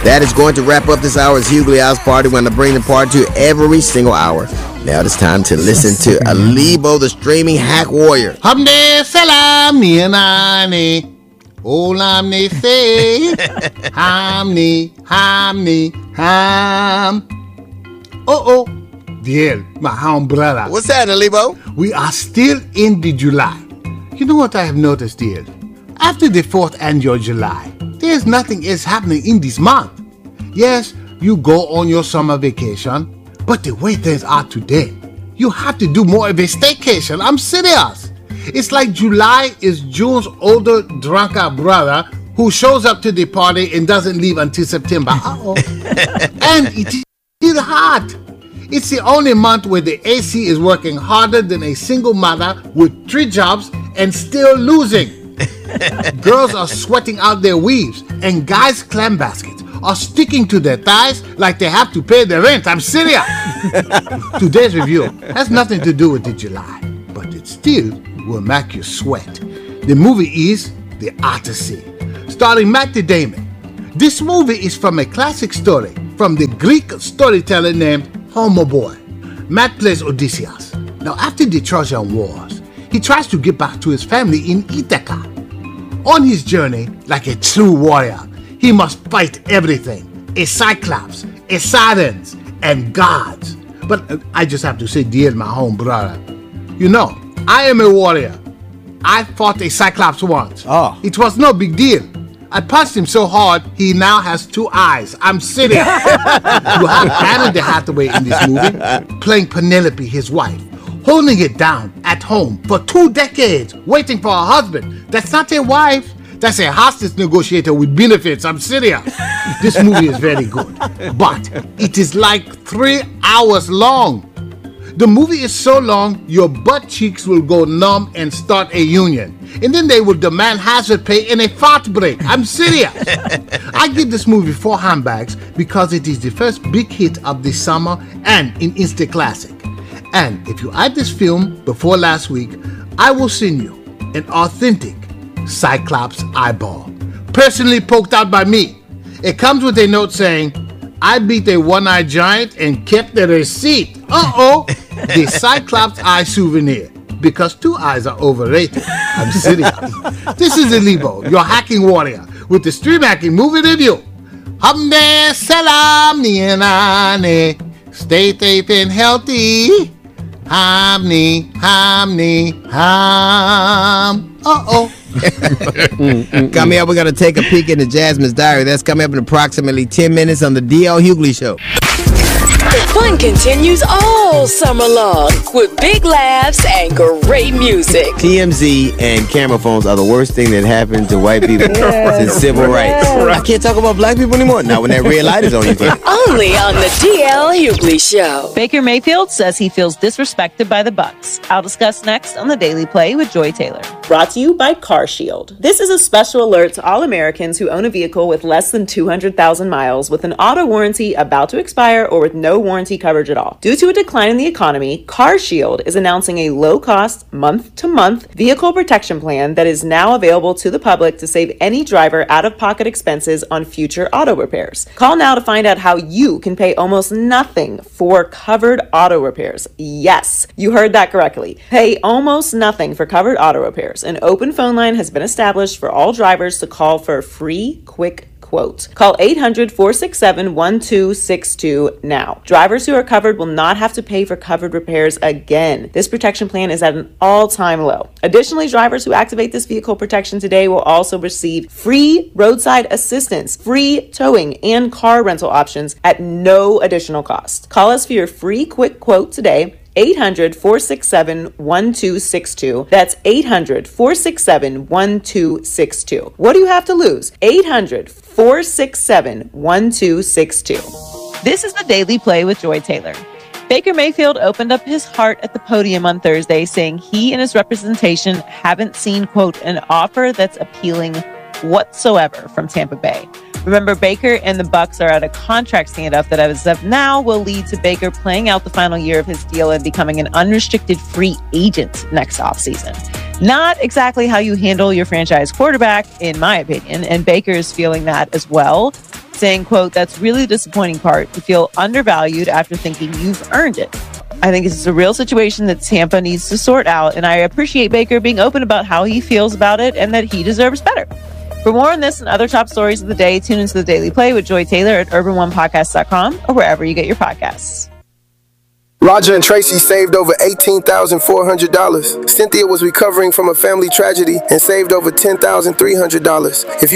That is going to wrap up this hour's Hughley House Party. We're going to bring the party to you every single hour. Now it's time to listen to Alibo, the streaming hack warrior. Hamde salam niyanani. Olamni say. Hamni, hamni, ham. Oh, dear, my home brother. What's that, Alibo? We are still in the July. You know what I have noticed, dear? After the 4th annual July, there's nothing else happening in this month. Yes, you go on your summer vacation, but the way things are today, you have to do more of a staycation. I'm serious. It's like July is June's older, drunker brother who shows up to the party and doesn't leave until September. And it is hot. It's the only month where the AC is working harder than a single mother with 3 jobs and still losing. Girls are sweating out their weaves, and guys' clam baskets are sticking to their thighs like they have to pay their rent. I'm serious. Today's review has nothing to do with the July, but it still will make you sweat. The movie is The Odyssey, starring Matt Damon. This movie is from a classic story from the Greek storyteller named Homer Boy. Matt plays Odysseus. Now, after the Trojan Wars, he tries to get back to his family in Ithaca. On his journey, like a true warrior, he must fight everything. A Cyclops, a Satyrns, and gods. But I just have to say, dear my home brother, you know, I am a warrior. I fought a Cyclops once. Oh. It was no big deal. I punched him so hard, he now has 2 eyes. I'm serious. You have Anna Hathaway in this movie, playing Penelope, his wife, holding it down at home for 2 decades, waiting for her husband. That's not a wife. That's a hostage negotiator with benefits. I'm serious. This movie is very good, but it is like 3 hours long. The movie is so long, your butt cheeks will go numb and start a union. And then they will demand hazard pay and a fart break. I'm serious. I give this movie 4 handbags because it is the first big hit of this summer and an instant classic. And if you add this film before last week, I will send you an authentic Cyclops eyeball, personally poked out by me. It comes with a note saying, I beat a one-eyed giant and kept the receipt. The Cyclops eye souvenir, because 2 eyes are overrated. I'm serious. This is Alibo, your hacking warrior, with the stream hacking movie review. Hamde salam niyanani. Stay safe and healthy. Hamni, hamni, ham. Coming up, we're going to take a peek into Jasmine's diary. That's coming up in approximately 10 minutes on the D.L. Hughley Show. Fun continues all summer long with big laughs and great music. TMZ and camera phones are the worst thing that happened to white people since civil rights. I can't talk about black people anymore. Not when that red light is on you. Only on the D.L. Hughley Show. Baker Mayfield says he feels disrespected by the Bucs. I'll discuss next on the Daily Play with Joy Taylor. Brought to you by CarShield. This is a special alert to all Americans who own a vehicle with less than 200,000 miles with an auto warranty about to expire or with no warranty coverage at all. Due to a decline in the economy, CarShield is announcing a low-cost, month-to-month vehicle protection plan that is now available to the public to save any driver out-of-pocket expenses on future auto repairs. Call now to find out how you can pay almost nothing for covered auto repairs. Yes, you heard that correctly. Pay almost nothing for covered auto repairs. An open phone line has been established for all drivers to call for a free, quick quote. Call 800-467-1262 now. Drivers who are covered will not have to pay for covered repairs again. This protection plan is at an all-time low. Additionally, drivers who activate this vehicle protection today will also receive free roadside assistance, free towing, and car rental options at no additional cost. Call us for your free quick quote today. 800-467-1262. That's 800-467-1262. What do you have to lose? 800-467-1262. This is the Daily Play with Joy Taylor. Baker Mayfield opened up his heart at the podium on Thursday, saying he and his representation haven't seen, quote, an offer that's appealing whatsoever from Tampa Bay. Remember, Baker and the Bucs are at a contract standoff that as of now will lead to Baker playing out the final year of his deal and becoming an unrestricted free agent next offseason. Not exactly how you handle your franchise quarterback, in my opinion, and Baker is feeling that as well. saying, quote, "That's really the disappointing part, to feel undervalued after thinking you've earned it. I think this is a real situation that Tampa needs to sort out, and I appreciate Baker being open about how he feels about it and that he deserves better." For more on this and other top stories of the day, tune into the Daily Play with Joy Taylor at urban1podcast.com or wherever you get your podcasts. Roger and Tracy saved over $18,400. Cynthia was recovering from a family tragedy and saved over $10,300. If you